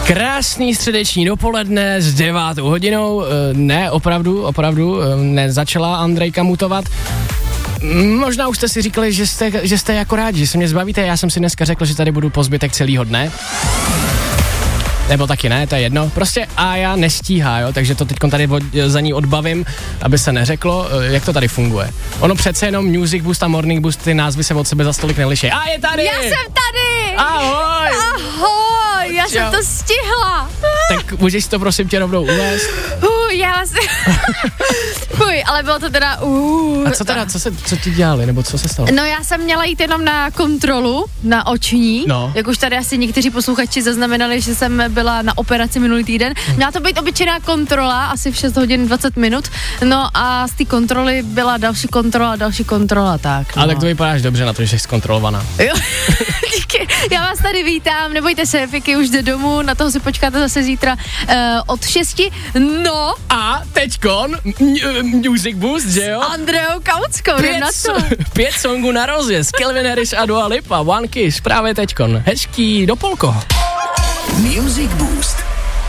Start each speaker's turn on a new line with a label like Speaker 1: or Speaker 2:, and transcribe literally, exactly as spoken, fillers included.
Speaker 1: Krásný středeční dopoledne s devátou hodinou, ne, opravdu, opravdu, nezačala Andrejka mutovat. Možná už jste si říkali, že jste, že jste jako rádi, že se mě zbavíte, já jsem si dneska řekl, že tady budu po zbytek celýho dne. Nebo taky ne, to je jedno. Prostě Aja nestíhá, jo, takže to teď tady od, za ní odbavím, aby se neřeklo, jak to tady funguje. Ono přece jenom Music Boost a Morning Boost, ty názvy se od sebe za stolik neliší. A je tady!
Speaker 2: Já jsem tady!
Speaker 1: Ahoj!
Speaker 2: Ahoj, já jsem to stihla.
Speaker 1: Tak můžeš si to prosím tě rovnou uvést?
Speaker 2: Uh, já vlastně... Fuj, ale bylo to teda... Uh.
Speaker 1: A co teda, co, se, co ti dělali, nebo co se stalo?
Speaker 2: No já jsem měla jít jenom na kontrolu, na oční,
Speaker 1: no.
Speaker 2: Jak už tady asi někteří posluchači zaznamenali, že jsem byla na operaci minulý týden. Měla to být obyčejná kontrola, asi v šest hodin dvacet minut, no a z té kontroly byla další kontrola, další kontrola, tak. No.
Speaker 1: Ale tak to vypadáš dobře na to, že jsi zkontrolovaná.
Speaker 2: Jo, díky, já vás tady vítám, nebojte se, Fiky už jde domů, na toho si počkáte zase zítra uh, od šesti, no.
Speaker 1: A teďkon, Music Boost, že jo?
Speaker 2: Andreou Kautskou, jdem na to.
Speaker 1: Pět songů na rozjezd, Calvin Harris a Dua Lipa, One Kiss, právě teďkon. Hezký dopolko.
Speaker 3: Music Boost